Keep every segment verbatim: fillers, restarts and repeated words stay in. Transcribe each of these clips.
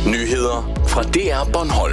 Nyheder fra D R Bornholm.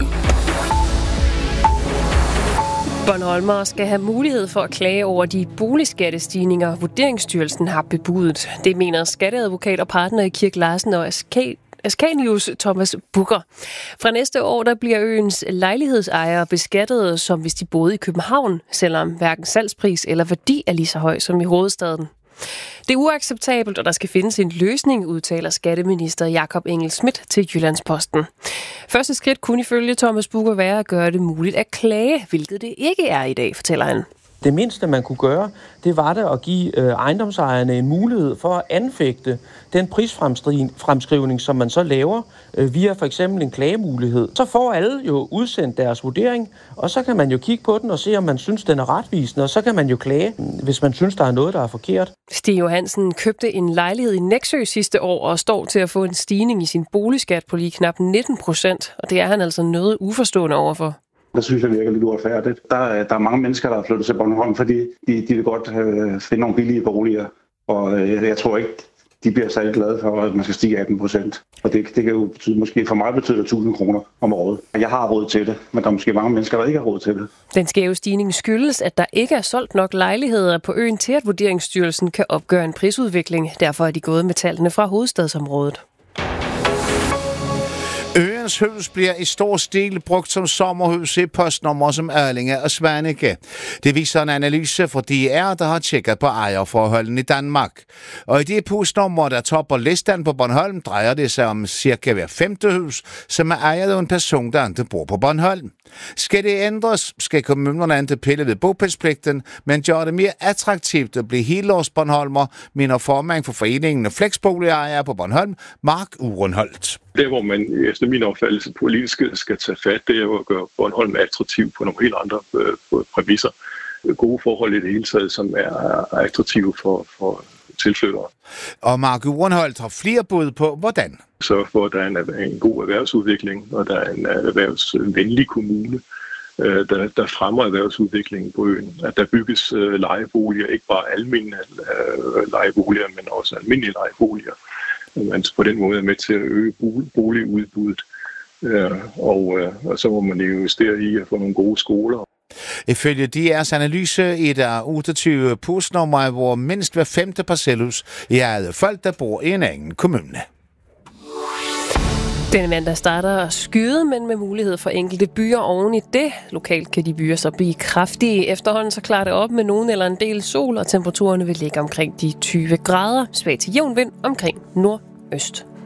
Bornholmere skal have mulighed for at klage over de boligskattestigninger, Vurderingsstyrelsen har bebudet. Det mener skatteadvokat og partner i Kirk Larsen og Askanius Thomas Bugger. Fra næste år der bliver øens lejlighedsejere beskattet, som hvis de boede i København, selvom hverken salgspris eller værdi er lige så høj som i hovedstaden. Det er uacceptabelt, og der skal findes en løsning, udtaler skatteminister Jakob Engel-Schmidt til Jyllandsposten. Første skridt kunne ifølge Thomas Bugger være at gøre det muligt at klage, hvilket det ikke er i dag, fortæller han. Det mindste, man kunne gøre, det var det at give øh, ejendomsejerne en mulighed for at anfægte den prisfremskrivning, som man så laver øh, via for eksempel en klagemulighed. Så får alle jo udsendt deres vurdering, og så kan man jo kigge på den og se, om man synes, den er retvisende, og så kan man jo klage, hvis man synes, der er noget, der er forkert. Stig Johansen købte en lejlighed i Nexø sidste år og står til at få en stigning i sin boligskat på lige knap nitten procent, og det er han altså noget uforstående overfor. Det synes jeg virker lidt uretfærdigt. Der, der er mange mennesker, der er flyttet til Bornholm, fordi de, de vil godt øh, finde nogle billige boliger. Og øh, jeg tror ikke, de bliver særlig glade for, at man skal stige atten procent. Og det, det kan jo betyde, måske for mig betyder tusind kroner om året. Jeg har råd til det, men der er måske mange mennesker, der ikke har råd til det. Den skæve stigning skyldes, at der ikke er solgt nok lejligheder på øen til, at Vurderingsstyrelsen kan opgøre en prisudvikling. Derfor er de gået med tallene fra hovedstadsområdet. Øens hus bliver i stor stil brugt som sommerhus i postnummer som Ørlinge og Svaneke. Det viser en analyse fra D R, der har tjekket på ejerforholdene i Danmark. Og i de postnummer, der topper listen på Bornholm, drejer det sig om cirka hver femte hus, som er ejet af en person, der ikke bor på Bornholm. Skal det ændres, skal kommunerne ikke pille ved bopælspligten, men gøre det mere attraktivt at blive helårs Bornholmer, mener formand for foreningen af flexboligejere på Bornholm, Mark Urenholdt. Der, hvor man efter min opfattelse politisk skal tage fat, det er at gøre Bornholm attraktiv på nogle helt andre øh, præmisser. Gode forhold i det hele taget, som er attraktive for, for tilflyttere. Og Mark Urenholdt har flere bud på, hvordan. Så for, at der er en, en god erhvervsudvikling, og der er en erhvervsvenlig kommune, øh, der, der fremmer erhvervsudviklingen på øen. At der bygges øh, lejeboliger, ikke bare almindelige øh, lejeboliger, men også almindelige lejeboliger. Man på den måde er med til at øge boligudbuddet, øh, og, øh, og så må man investere i at få nogle gode skoler. Ifølge D R's analyse i der otteogtyve postnummer, hvor mindst hver femte parcelhus er folk, der bor i en anden kommune. Denne mandag starter at skyde, men med mulighed for enkelte byer oven i det. Lokalt kan de byer så blive kraftige. Efterhånden så klarer det op med nogen eller en del sol, og temperaturerne vil ligge omkring de tyve grader. Svag til jævn vind omkring nordøst.